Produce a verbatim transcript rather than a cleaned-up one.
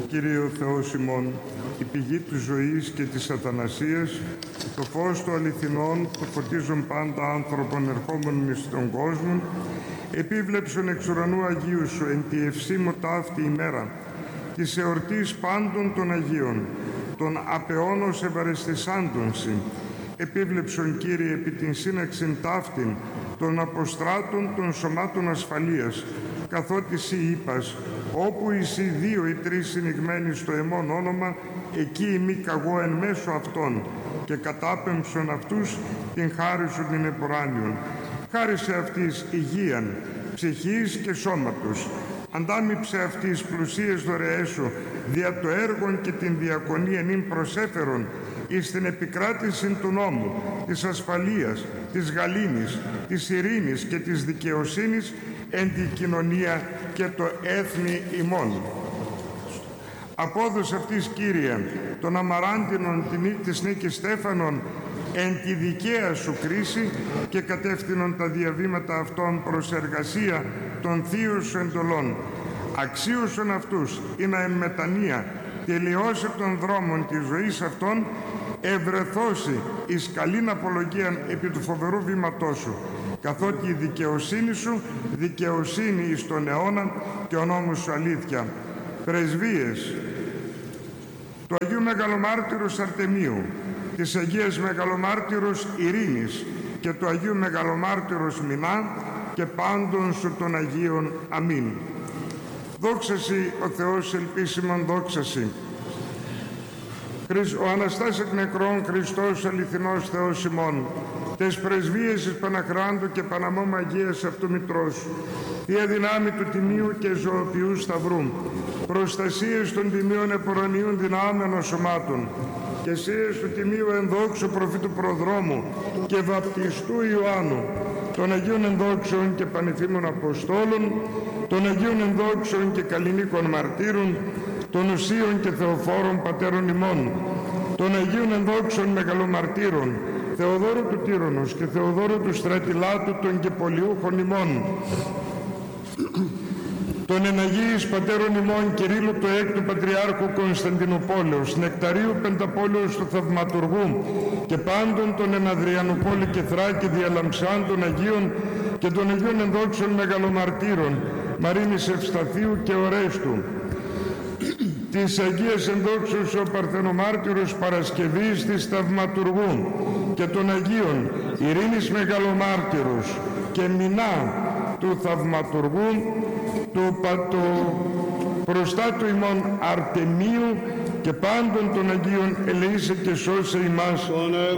Κύριε ο Θεός ημών, η πηγή της ζωής και της αθανασίας, το φως του αληθινών που φωτίζουν πάντα άνθρωπον ερχόμενων εις τον κόσμο, επίβλεψον εξ ουρανού Αγίου σου εν τη ευσύμω ταύτη ημέρα, της εορτής πάντων των Αγίων, των απεώνος ευαρεστησάντων συ, επίβλεψον, Κύριε, επί την σύναξην ταύτην των αποστράτων των σωμάτων ασφαλείας, καθότι σοι είπας, όπου εισι δύο ή τρεις συνηγμένοι στο εμόν όνομα, εκεί ημί καγώ εν μέσω αυτών, και κατάπεμψον αυτούς την χάρη σου την επουράνιον. Χάρισε αυτής υγείαν, ψυχής και σώματος. Αντάμυψε αυτής πλουσίες δωρεές σου, δια το έργον και την διακονία νυν προσέφερον, εις την επικράτηση του νόμου, της ασφαλείας, της γαλήνης, της ειρήνης και της δικαιοσύνης, εν τη κοινωνία και το έθνη ημών. Απόδος αυτής, Κύριε, των αμαράντινων της νίκης Στέφανον, εν τη δικαία σου κρίση, και κατεύθυνον τα διαβήματα αυτών προς εργασία των θείων σου εντολών. Αξίωσον αυτούς, ή να εν μετανία τελειώσει των δρόμων της ζωής αυτών, ευρεθώσει εις καλήν απολογίαν επί του φοβερού βήματός σου, καθότι η δικαιοσύνη σου δικαιοσύνη εις τον αιώνα και ο νόμος σου αλήθεια. Πρεσβείες του Αγίου Μεγαλομάρτυρους Αρτεμίου, της Αγίας Μεγαλομάρτυρους Ειρήνης και του Αγίου Μεγαλομάρτυρους Μινά και πάντων σου των Αγίων. Αμήν. Δόξα σοι ο Θεός ελπίσιμον, δόξα σοι. Ο Αναστάς εκ νεκρών, Χριστός αληθινός Θεός ημών, τες πρεσβείες εις Παναχράντου και Παναμόμ Αγίας αυτού Μητρός, Θεία δυνάμει του Τιμίου και ζωοποιού Σταυρού, προστασίες των Τιμίων επορανίων δυνάμενων σωμάτων, και εσείς του Τιμίου ενδόξου προφήτου Προδρόμου και βαπτιστού Ιωάννου, των Αγίων ενδόξεων και πανηθήμων Αποστόλων, των Αγίων ενδόξεων και καλλινίκων μαρτύρων, των οσίων και θεοφόρων πατέρων ημών, των Αγίων ενδόξεων μεγαλομαρτύρων, Θεοδόρου του Τύρονος και Θεοδόρου του Στρατιλάτου των και πολιούχων ημών, των εναγίης πατέρων ημών Κυρίλλου του έκτου Πατριάρχου Κωνσταντινουπόλεως, Νεκταρίου Πενταπόλεως του Θαυματουργού και πάντων των Εναδριανουπόλη και Θράκη διαλαμψάντων Αγίων και των Αγίων ενδόξεων μεγαλομαρτύρων Μαρίνης Ευσταθίου και Ορέστου, της Αγίας ενδόξεως ο Παρθενομάρτυρος Παρασκευής της Θαυματουργού και των Αγίων Ειρήνης Μεγαλομάρτυρος και Μινά του Θαυματουργού, του, του προστάτου ημών Αρτεμίου και πάντων των Αγίων ελεήσε και σώσε ημάς